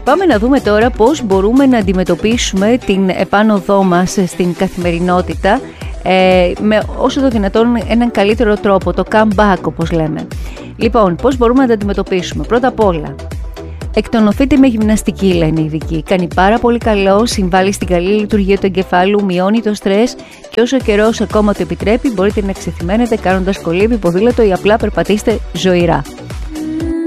Πάμε να δούμε τώρα πώς μπορούμε να αντιμετωπίσουμε την επάνωδό μας στην καθημερινότητα με όσο το δυνατόν έναν καλύτερο τρόπο, το comeback όπως λέμε. Λοιπόν, πώς μπορούμε να τα αντιμετωπίσουμε? Πρώτα απ' όλα, εκτονωθείτε με γυμναστική, λένε οι ειδικοί. Κάνει πάρα πολύ καλό, συμβάλλει στην καλή λειτουργία του εγκεφάλου, μειώνει το στρες και όσο καιρός ακόμα το επιτρέπει μπορείτε να ξεθυμένετε κάνοντας κολύμπι, ποδήλατο ή απλά περπατήστε ζωηρά.